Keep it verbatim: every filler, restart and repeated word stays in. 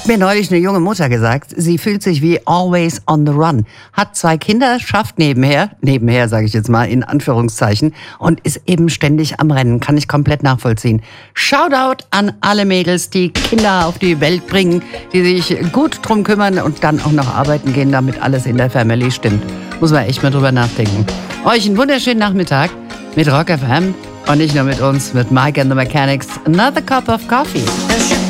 Hat mir neulich eine junge Mutter gesagt, sie fühlt sich wie always on the run. Hat zwei Kinder, schafft nebenher, nebenher sage ich jetzt mal in Anführungszeichen, und ist eben ständig am Rennen. Kann ich komplett nachvollziehen. Shoutout an alle Mädels, die Kinder auf die Welt bringen, die sich gut drum kümmern und dann auch noch arbeiten gehen, damit alles in der Family stimmt. Muss man echt mal drüber nachdenken. Euch einen wunderschönen Nachmittag mit Rock F M und nicht nur mit uns, mit Mike and the Mechanics. Another cup of coffee.